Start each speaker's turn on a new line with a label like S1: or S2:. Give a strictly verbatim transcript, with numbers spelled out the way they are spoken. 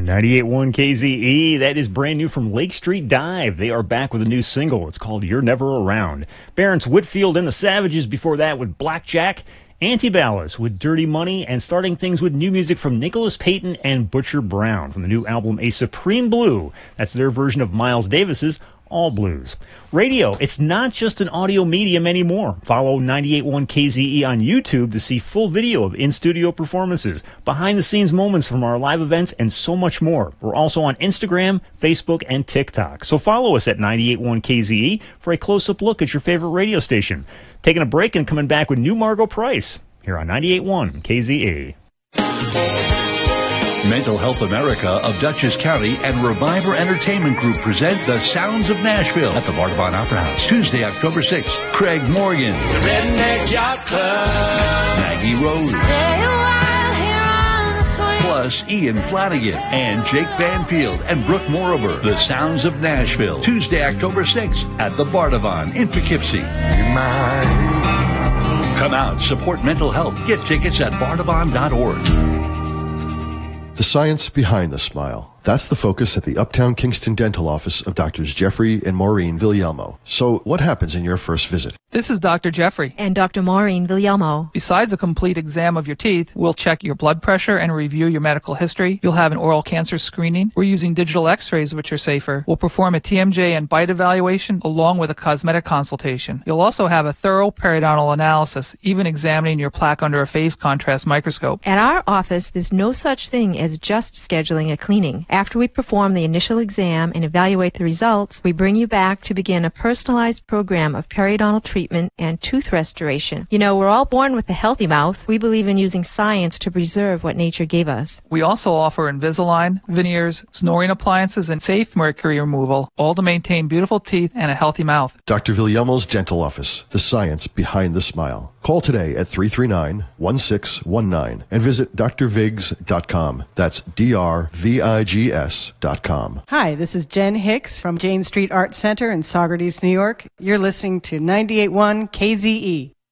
S1: ninety-eight point one K Z E, that is brand new from Lake Street Dive. They are back with a new single. It's called You're Never Around. Barents Whitfield and the Savages before that with Blackjack. Antibalas with Dirty Money, and starting things with new music from Nicholas Payton and Butcher Brown from the new album A Supreme Blue. That's their version of Miles Davis's All Blues. Radio, it's not just an audio medium anymore. Follow ninety-eight point one K Z E on YouTube to see full video of in-studio performances, behind-the-scenes moments from our live events, and so much more. We're also on Instagram, Facebook, and TikTok. So follow us at ninety-eight point one K Z E for a close-up look at your favorite radio station. Taking a break and coming back with new Margo Price here on ninety-eight point one K Z E.
S2: Mental Health America of Dutchess County and Reviver Entertainment Group present The Sounds of Nashville at the Bardavon Opera House, Tuesday, October sixth. Craig Morgan,
S3: Redneck Yacht Club,
S2: Maggie Rose,
S3: stay a while here on the swing.
S2: plus Ian Flanagan and Jake Banfield and Brooke Morober. The Sounds of Nashville, Tuesday, October sixth at the Bardavon in Poughkeepsie. Come out, support mental health. Get tickets at bardavon dot org.
S4: The science behind the smile. That's the focus at the Uptown Kingston Dental Office of Doctors Jeffrey and Maureen Villalmo. So what happens in your first visit?
S5: This is Doctor Jeffrey.
S6: And Doctor Maureen Villalmo.
S5: Besides a complete exam of your teeth, we'll check your blood pressure and review your medical history. You'll have an oral cancer screening. We're using digital x-rays, which are safer. We'll perform a T M J and bite evaluation along with a cosmetic consultation. You'll also have a thorough periodontal analysis, even examining your plaque under a phase contrast microscope.
S6: At our office, there's no such thing as just scheduling a cleaning. After we perform the initial exam and evaluate the results, we bring you back to begin a personalized program of periodontal treatment and tooth restoration. You know, we're all born with a healthy mouth. We believe in using science to preserve what nature gave us.
S5: We also offer Invisalign, veneers, snoring appliances, and safe mercury removal, all to maintain beautiful teeth and a healthy mouth.
S4: Doctor Villalmo's Dental Office, the science behind the smile. Call today at three three nine, one six one nine and visit d r vigs dot com. That's D R V I G S dot com.
S7: Hi, this is Jen Hicks from Jane Street Art Center in Saugerties, New York. You're listening to ninety-eight point one K Z E.